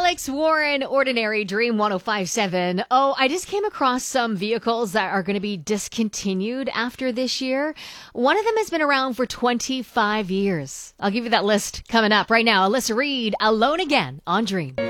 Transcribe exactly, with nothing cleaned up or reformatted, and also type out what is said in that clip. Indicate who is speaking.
Speaker 1: Alex Warren, Ordinary Dream one oh five point seven. Oh, I just came across some vehicles that are going to be discontinued after this year. One of them has been around for twenty-five years. I'll give you that list coming up right now. Alyssa Reed, Alone Again on Dream.